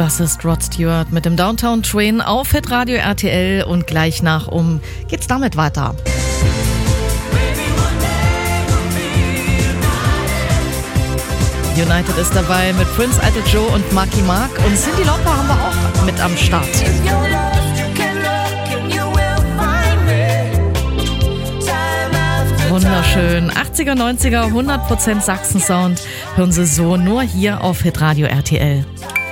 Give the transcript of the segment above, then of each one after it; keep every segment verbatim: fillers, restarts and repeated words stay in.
Das ist Rod Stewart mit dem Downtown Train auf Hitradio R T L und gleich nach um geht's damit weiter. United ist dabei mit Prince, Idle Joe und Marky Mark und Cyndi Lauper haben wir auch mit am Start. Wunderschön. achtziger, neunziger, hundert Prozent Sachsen-Sound hören Sie so nur hier auf Hitradio R T L.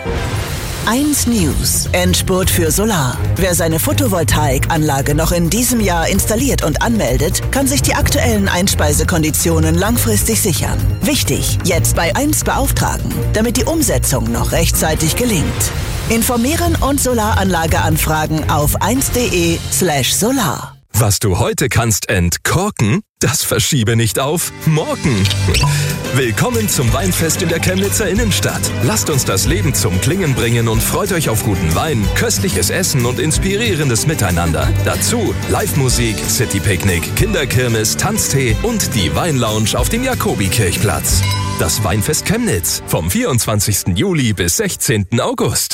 eins News. Endspurt für Solar. Wer seine Photovoltaikanlage noch in diesem Jahr installiert und anmeldet, kann sich die aktuellen Einspeisekonditionen langfristig sichern. Wichtig, jetzt bei eins beauftragen, damit die Umsetzung noch rechtzeitig gelingt. Informieren und Solaranlage anfragen auf eins punkt de slash solar. Was du heute kannst entkorken, das verschiebe nicht auf morgen. Willkommen zum Weinfest in der Chemnitzer Innenstadt. Lasst uns das Leben zum Klingen bringen und freut euch auf guten Wein, köstliches Essen und inspirierendes Miteinander. Dazu Live-Musik, City-Picknick, Kinderkirmes, Tanztee und die Weinlounge auf dem Jakobikirchplatz. Das Weinfest Chemnitz vom vierundzwanzigsten Juli bis sechzehnten August.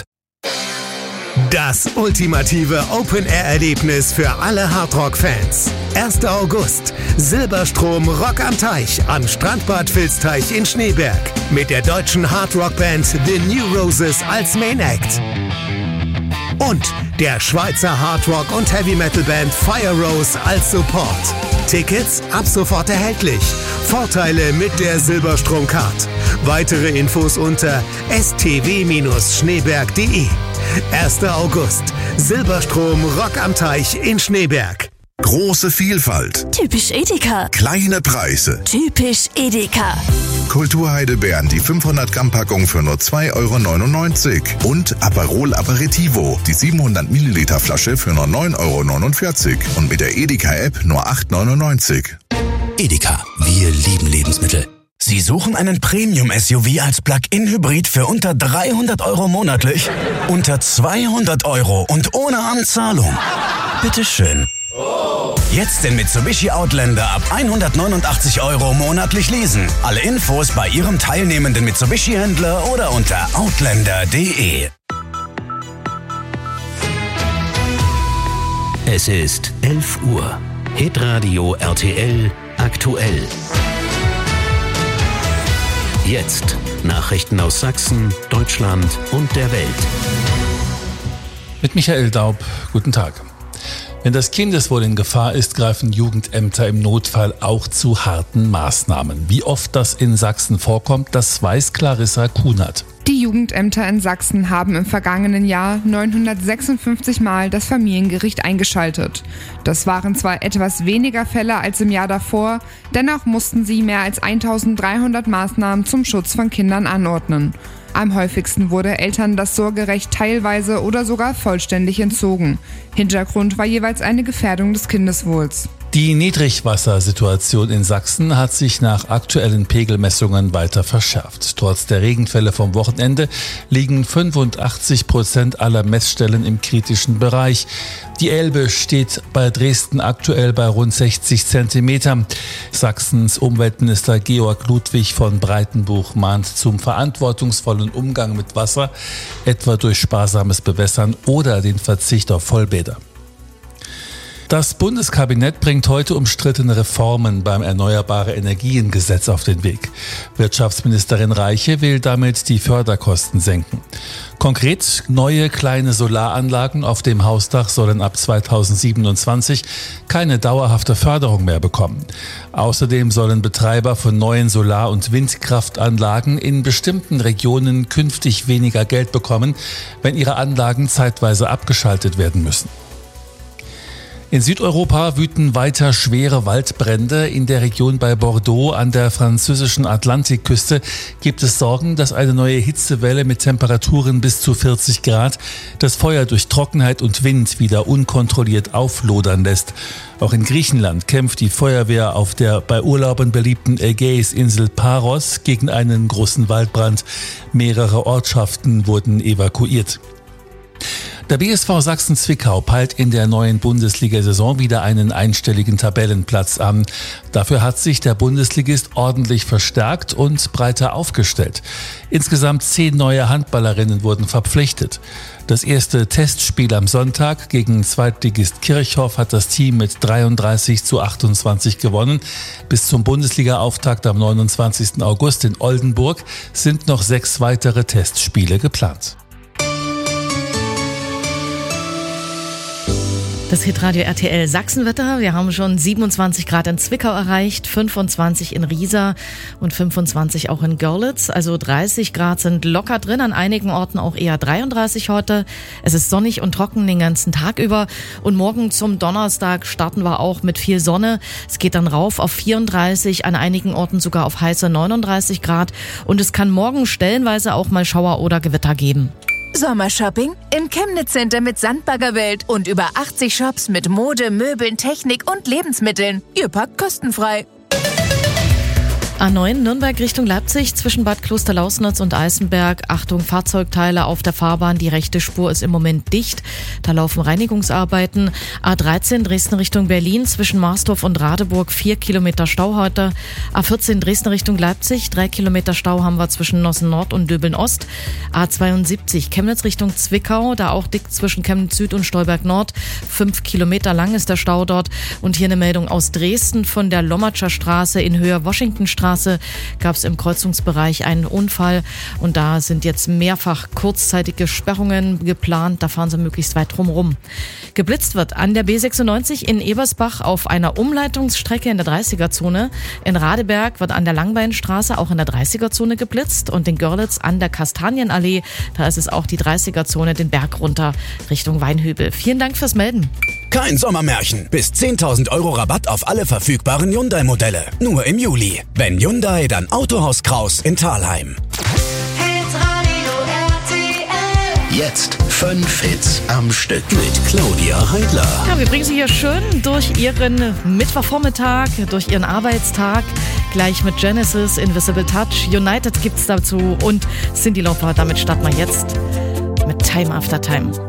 Das ultimative Open-Air-Erlebnis für alle Hardrock-Fans. erster August. Silberstrom Rock am Teich am Strandbad Vilsteich in Schneeberg. Mit der deutschen Hardrock-Band The New Roses als Main Act. Und der Schweizer Hardrock- und Heavy-Metal-Band Fire Rose als Support. Tickets ab sofort erhältlich. Vorteile mit der Silberstrom-Card. Weitere Infos unter s t w schneeberg punkt de. erster August. Silberstrom Rock am Teich in Schneeberg. Große Vielfalt. Typisch Edeka. Kleine Preise. Typisch Edeka. Kulturheide Bern, die fünfhundert Gramm Packung für nur zwei Euro neunundneunzig. Und Aperol Aperitivo, die siebenhundert Milliliter Flasche für nur neun Euro neunundvierzig. Und mit der Edeka-App nur acht Euro neunundneunzig. Edeka, wir lieben Lebensmittel. Sie suchen einen Premium-S U V als Plug-in-Hybrid für unter dreihundert Euro monatlich? Unter zweihundert Euro und ohne Anzahlung? Bitteschön. Jetzt den Mitsubishi Outlander ab hundertneunundachtzig Euro monatlich leasen. Alle Infos bei Ihrem teilnehmenden Mitsubishi-Händler oder unter outlander punkt de. Es ist elf Uhr. Hitradio R T L aktuell. Jetzt Nachrichten aus Sachsen, Deutschland und der Welt. Mit Michael Daub, guten Tag. Wenn das Kindeswohl in Gefahr ist, greifen Jugendämter im Notfall auch zu harten Maßnahmen. Wie oft das in Sachsen vorkommt, das weiß Clarissa Kunert. Die Jugendämter in Sachsen haben im vergangenen Jahr neunhundertsechsundfünfzig Mal das Familiengericht eingeschaltet. Das waren zwar etwas weniger Fälle als im Jahr davor, dennoch mussten sie mehr als eintausenddreihundert Maßnahmen zum Schutz von Kindern anordnen. Am häufigsten wurde Eltern das Sorgerecht teilweise oder sogar vollständig entzogen. Hintergrund war jeweils eine Gefährdung des Kindeswohls. Die Niedrigwassersituation in Sachsen hat sich nach aktuellen Pegelmessungen weiter verschärft. Trotz der Regenfälle vom Wochenende liegen fünfundachtzig Prozent aller Messstellen im kritischen Bereich. Die Elbe steht bei Dresden aktuell bei rund sechzig Zentimeter. Sachsens Umweltminister Georg Ludwig von Breitenbuch mahnt zum verantwortungsvollen Umgang mit Wasser, etwa durch sparsames Bewässern oder den Verzicht auf Vollbäder. Das Bundeskabinett bringt heute umstrittene Reformen beim Erneuerbare-Energien-Gesetz auf den Weg. Wirtschaftsministerin Reiche will damit die Förderkosten senken. Konkret, neue kleine Solaranlagen auf dem Hausdach sollen ab zweitausendsiebenundzwanzig keine dauerhafte Förderung mehr bekommen. Außerdem sollen Betreiber von neuen Solar- und Windkraftanlagen in bestimmten Regionen künftig weniger Geld bekommen, wenn ihre Anlagen zeitweise abgeschaltet werden müssen. In Südeuropa wüten weiter schwere Waldbrände. In der Region bei Bordeaux an der französischen Atlantikküste gibt es Sorgen, dass eine neue Hitzewelle mit Temperaturen bis zu vierzig Grad das Feuer durch Trockenheit und Wind wieder unkontrolliert auflodern lässt. Auch in Griechenland kämpft die Feuerwehr auf der bei Urlaubern beliebten Ägäisinsel Paros gegen einen großen Waldbrand. Mehrere Ortschaften wurden evakuiert. Der B S V Sachsen-Zwickau peilt in der neuen Bundesliga-Saison wieder einen einstelligen Tabellenplatz an. Dafür hat sich der Bundesligist ordentlich verstärkt und breiter aufgestellt. Insgesamt zehn neue Handballerinnen wurden verpflichtet. Das erste Testspiel am Sonntag gegen Zweitligist Kirchhoff hat das Team mit dreiunddreißig zu achtundzwanzig gewonnen. Bis zum Bundesliga-Auftakt am neunundzwanzigsten August in Oldenburg sind noch sechs weitere Testspiele geplant. Das Hitradio R T L Sachsenwetter. Wir haben schon siebenundzwanzig Grad in Zwickau erreicht, fünfundzwanzig in Riesa und fünfundzwanzig auch in Görlitz. Also dreißig Grad sind locker drin, an einigen Orten auch eher dreiunddreißig heute. Es ist sonnig und trocken den ganzen Tag über. Und morgen zum Donnerstag starten wir auch mit viel Sonne. Es geht dann rauf auf vierunddreißig, an einigen Orten sogar auf heiße neununddreißig Grad. Und es kann morgen stellenweise auch mal Schauer oder Gewitter geben. Sommershopping im Chemnitz Center mit Sandbaggerwelt und über achtzig Shops mit Mode, Möbeln, Technik und Lebensmitteln. Ihr packt kostenfrei. A neun Nürnberg Richtung Leipzig zwischen Bad Klosterlausnitz und Eisenberg. Achtung, Fahrzeugteile auf der Fahrbahn. Die rechte Spur ist im Moment dicht. Da laufen Reinigungsarbeiten. A dreizehn Dresden Richtung Berlin zwischen Marsdorf und Radeburg. Vier Kilometer Stau heute. A vierzehn Dresden Richtung Leipzig. Drei Kilometer Stau haben wir zwischen Nossen Nord und Döbeln Ost. A zweiundsiebzig Chemnitz Richtung Zwickau. Da auch dick zwischen Chemnitz Süd und Stolberg Nord. Fünf Kilometer lang ist der Stau dort. Und hier eine Meldung aus Dresden von der Lommatscher Straße in Höhe Washingtonstraße. Gab es im Kreuzungsbereich einen Unfall und da sind jetzt mehrfach kurzzeitige Sperrungen geplant. Da fahren sie möglichst weit drumherum. Geblitzt wird an der B sechsundneunzig in Ebersbach auf einer Umleitungsstrecke in der dreißiger-Zone. In Radeberg wird an der Langbeinstraße auch in der dreißiger-Zone geblitzt und in Görlitz an der Kastanienallee. Da ist es auch die dreißiger-Zone den Berg runter Richtung Weinhübel. Vielen Dank fürs Melden. Kein Sommermärchen. Bis zehntausend Euro Rabatt auf alle verfügbaren Hyundai-Modelle. Nur im Juli. Wenn Hyundai, dann Autohaus Kraus in Thalheim. Jetzt fünf Hits am Stück mit Claudia Heidler. Ja, wir bringen Sie hier schön durch Ihren Mittwochvormittag, durch Ihren Arbeitstag. Gleich mit Genesis, Invisible Touch, United gibt's dazu und Cyndi Lauper. Damit starten wir jetzt mit Time After Time.